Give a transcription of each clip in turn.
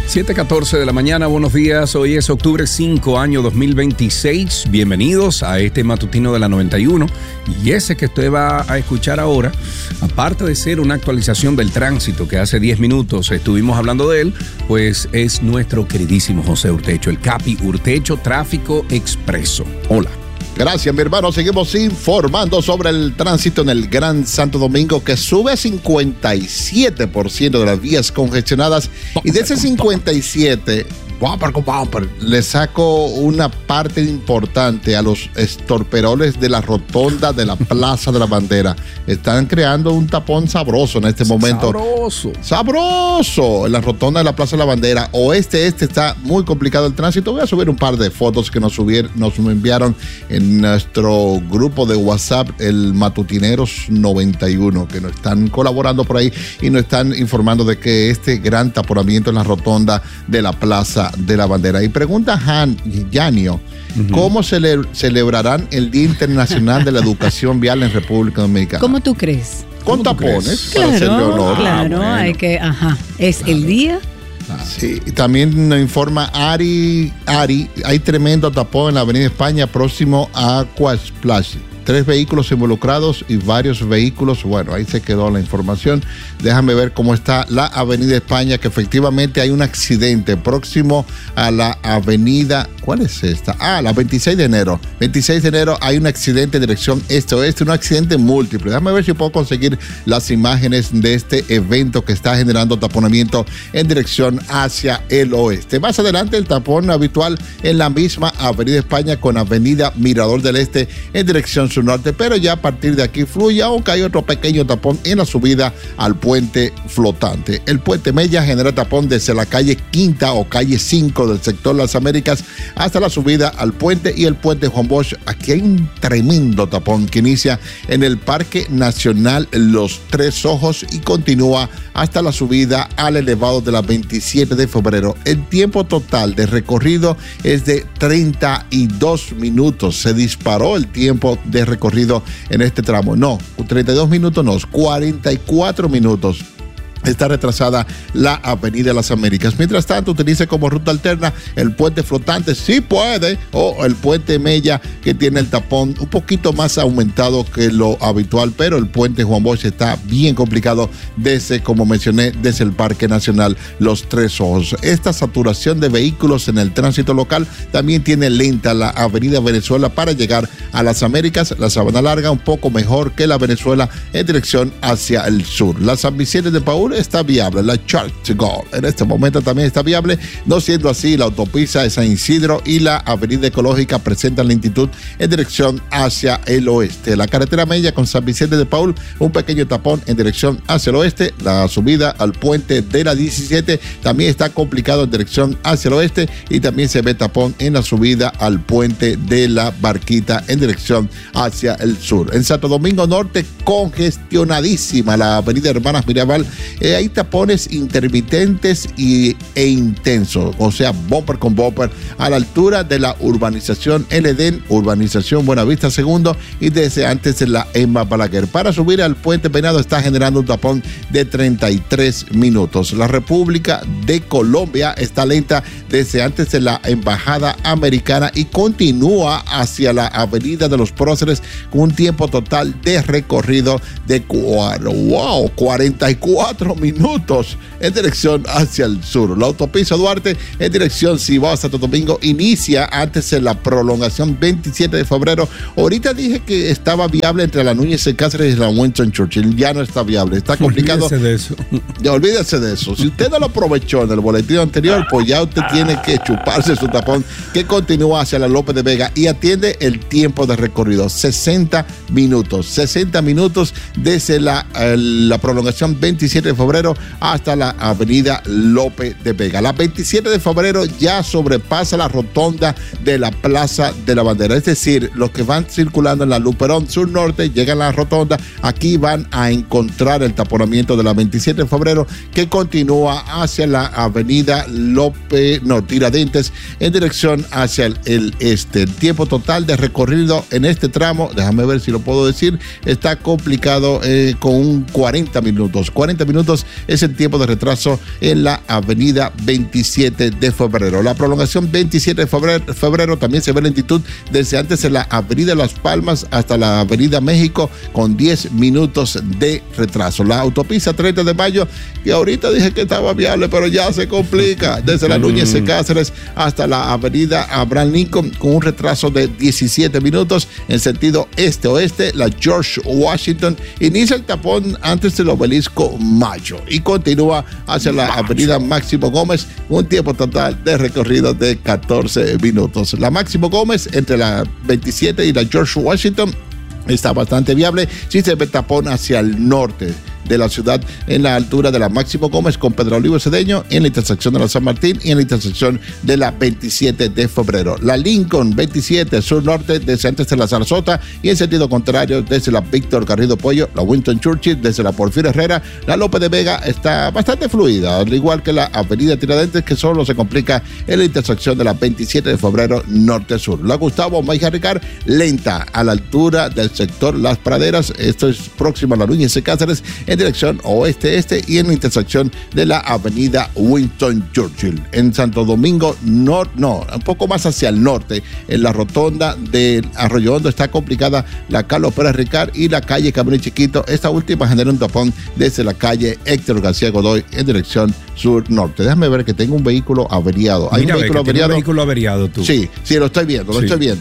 7:14 de la mañana, buenos días. Hoy es octubre 5, año 2026. Bienvenidos a este matutino de la 91. Y ese que usted va a escuchar ahora, aparte de ser una actualización del tránsito que hace 10 minutos estuvimos hablando de él, pues es nuestro queridísimo José Urtecho, el Capi Urtecho Tráfico Expreso. Hola. Gracias, mi hermano. Seguimos informando sobre el tránsito en el Gran Santo Domingo, que sube a 57% de las vías congestionadas. Y de ese 57, bumper con bumper, le saco una parte importante a los estorperoles de la rotonda de la Plaza de la Bandera. Están creando un tapón sabroso en este momento. Sabroso en la rotonda de la Plaza de la Bandera. Oeste está muy complicado el tránsito. Voy a subir un par de fotos que nos enviaron en nuestro grupo de WhatsApp, el Matutineros 91, que nos están colaborando por ahí y nos están informando de que este gran taponamiento en la rotonda de la Plaza de la Bandera. Y pregunta Yanio, ¿cómo celebrarán el Día Internacional de la Educación Vial en República Dominicana? ¿Cómo tú crees? Con tapones, claro, para hacerle honor. Claro, bueno. Hay que, es el día. Sí, también nos informa Ari, hay tremendo tapón en la Avenida España próximo a Aquasplash. 3 vehículos involucrados y varios vehículos. Bueno, ahí se quedó la información. Déjame ver cómo está la Avenida España, que efectivamente hay un accidente próximo a la avenida. ¿Cuál es esta? La 26 de enero. 26 de enero hay un accidente en dirección este-oeste, un accidente múltiple. Déjame ver si puedo conseguir las imágenes de este evento que está generando taponamiento en dirección hacia el oeste. Más adelante el tapón habitual en la misma Avenida España con Avenida Mirador del Este en dirección norte, pero ya a partir de aquí fluye, aunque hay otro pequeño tapón en la subida al puente flotante. El puente Mella genera tapón desde la calle Quinta o calle 5 del sector Las Américas hasta la subida al puente y el puente Juan Bosch. Aquí hay un tremendo tapón que inicia en el Parque Nacional Los Tres Ojos y continúa hasta la subida al elevado de la 27 de febrero. El tiempo total de recorrido es de 32 minutos. Se disparó el tiempo de recorrido en este tramo. No, 32 minutos no, 44 minutos. Está retrasada la Avenida Las Américas. Mientras tanto, utilice como ruta alterna el puente flotante, si puede, o el puente Mella, que tiene el tapón un poquito más aumentado que lo habitual, pero el puente Juan Bosch está bien complicado desde, como mencioné, desde el Parque Nacional Los Tres Ojos. Esta saturación de vehículos en el tránsito local también tiene lenta la Avenida Venezuela para llegar a Las Américas. La Sabana Larga un poco mejor que la Venezuela en dirección hacia el sur. La San Vicente de Paúl está viable, la Charles de Gaulle en este momento también está viable, no siendo así la autopista de San Isidro y la Avenida Ecológica presentan lentitud en dirección hacia el oeste. La carretera Mella con San Vicente de Paúl, un pequeño tapón en dirección hacia el oeste. La subida al puente de la 17 también está complicado en dirección hacia el oeste y también se ve tapón en la subida al puente de la Barquita en dirección hacia el sur. En Santo Domingo Norte, congestionadísima la Avenida Hermanas Mirabal. Hay tapones intermitentes e intensos, o sea, bumper con bumper, a la altura de la urbanización El Edén, urbanización Buenavista Segundo, y desde antes de la Emma Balaguer. Para subir al puente Venado está generando un tapón de 33 minutos. La República de Colombia está lenta desde antes de la Embajada Americana y continúa hacia la Avenida de los Próceres con un tiempo total de recorrido de 44 minutos en dirección hacia el sur. La autopista Duarte en dirección Cibao Santo Domingo inicia antes de la prolongación 27 de febrero. Ahorita dije que estaba viable entre la Núñez de Cáceres y la Winston Churchill. Ya no está viable, está complicado. Olvídese de eso. Ya olvídese de eso. Si usted no lo aprovechó en el boletín anterior, pues ya usted tiene que chuparse su tapón que continúa hacia la López de Vega y atiende el tiempo de recorrido, 60 minutos. 60 minutos desde la prolongación 27 de febrero hasta la avenida López de Vega. La 27 de febrero ya sobrepasa la rotonda de la Plaza de la Bandera. Es decir, los que van circulando en la Luperón Sur-Norte llegan a la rotonda. Aquí van a encontrar el taponamiento de la 27 de febrero que continúa hacia la avenida Tiradentes en dirección hacia el este. El tiempo total de recorrido sentido en este tramo, déjame ver si lo puedo decir, está complicado con un 40 minutos. 40 minutos es el tiempo de retraso en la avenida 27 de febrero. La prolongación 27 de febrero también se ve lentitud desde antes de la avenida Las Palmas hasta la avenida México con 10 minutos de retraso. La autopista 30 de mayo, que ahorita dije que estaba viable, pero ya se complica, desde la Núñez de Cáceres hasta la avenida Abraham Lincoln con un retraso de 17 minutos en sentido este-oeste. La George Washington inicia el tapón antes del obelisco Mayo y continúa hacia la avenida Máximo Gómez, un tiempo total de recorrido de 14 minutos. La Máximo Gómez entre la 27 y la George Washington está bastante viable si se ve tapón hacia el norte de la ciudad en la altura de la Máximo Gómez con Pedro Olivo Cedeño, en la intersección de la San Martín y en la intersección de la 27 de febrero. La Lincoln 27 sur-norte desde antes de la Sarasota y en sentido contrario desde la Víctor Garrido Pollo, la Winston Churchill desde la Porfirio Herrera. La López de Vega está bastante fluida, al igual que la avenida Tiradentes, que solo se complica en la intersección de la 27 de febrero norte-sur. La Gustavo Maija Ricard lenta a la altura del sector Las Praderas, esto es próximo a la Núñez de Cáceres, en dirección oeste-este y en la intersección de la avenida Winston Churchill. En Santo Domingo, un poco más hacia el norte, en la rotonda de Arroyo Hondo está complicada la Carlos Pérez Ricard y la calle Camino Chiquito. Esta última genera un tapón desde la calle Héctor García Godoy en dirección sur-norte. Déjame ver que tengo un vehículo averiado. ¿Hay un vehículo averiado? Tú. Sí, lo estoy viendo.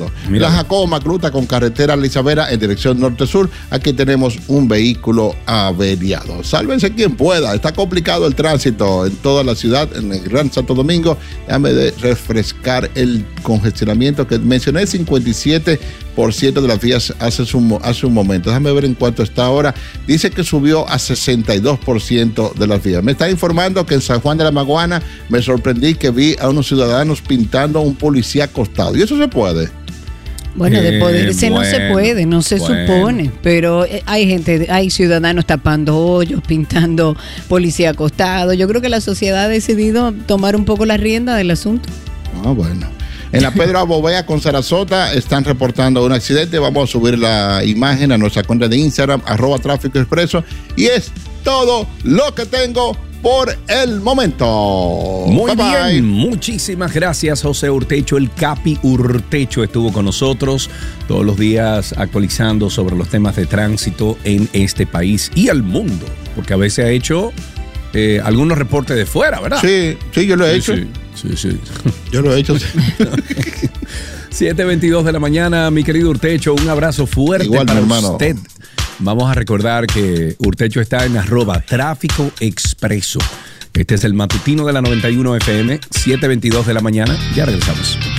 La Jacobo Macluta con carretera Lisabera en dirección norte-sur. Aquí tenemos un vehículo averiado. Sálvense quien pueda. Está complicado el tránsito en toda la ciudad, en el Gran Santo Domingo. Déjame refrescar el congestionamiento que mencioné, 57% de las vías hace un momento. Déjame ver en cuánto está ahora. Dice que subió a 62% de las vías. Me está informando que en San Juan de la Maguana me sorprendí que vi a unos ciudadanos pintando un policía acostado. ¿Y eso se puede? Bueno, de poderse no se puede, no se supone, pero hay ciudadanos tapando hoyos, pintando policía acostado. Yo creo que la sociedad ha decidido tomar un poco la rienda del asunto. Bueno. En la Pedro Abovea con Sarasota están reportando un accidente. Vamos a subir la imagen a nuestra cuenta de Instagram, @Tráfico Expreso. Y es todo lo que tengo por el momento. Muy bien, muchísimas gracias, José Urtecho. El Capi Urtecho estuvo con nosotros todos los días actualizando sobre los temas de tránsito en este país y al mundo, porque a veces ha hecho algunos reportes de fuera, ¿verdad? Sí, yo lo he hecho. Sí. Yo lo he hecho. 7:22 de la mañana, mi querido Urtecho, un abrazo fuerte. Igual, para mi hermano. Usted. Vamos a recordar que Urtecho está en @Tráfico Expreso. Este es el matutino de la 91 FM, 7:22 de la mañana. Ya regresamos.